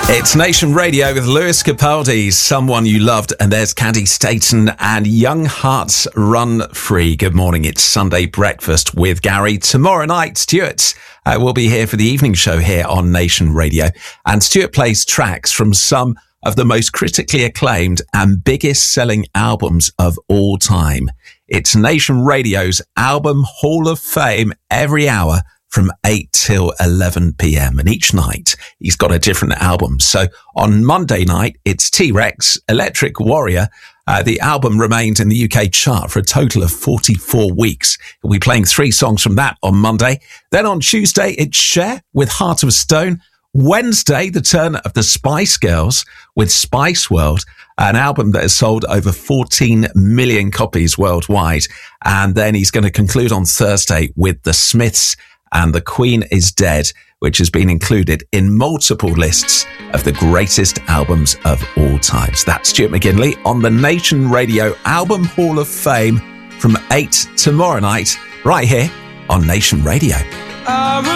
It's Nation Radio with Lewis Capaldi, Someone You Loved, and there's Candy Staton and Young Hearts Run Free. Good morning, it's Sunday Breakfast with Gary. Tomorrow night, Stuart will be here for the evening show here on Nation Radio, and Stuart plays tracks from some of the most critically acclaimed and biggest selling albums of all time. It's Nation Radio's Album Hall of Fame every hour from 8 till 11 p.m. And each night he's got a different album. So on Monday night, it's T-Rex, Electric Warrior. The album remained in the UK chart for a total of 44 weeks. We'll be playing 3 songs from that on Monday. Then on Tuesday, it's Cher with Heart of Stone. Wednesday, the turn of the Spice Girls with Spice World, an album that has sold over 14 million copies worldwide. And then he's going to conclude on Thursday with the Smiths and The Queen is Dead, which has been included in multiple lists of the greatest albums of all time. So that's Stuart McGinley on the Nation Radio Album Hall of Fame from 8 tomorrow night, right here on Nation Radio.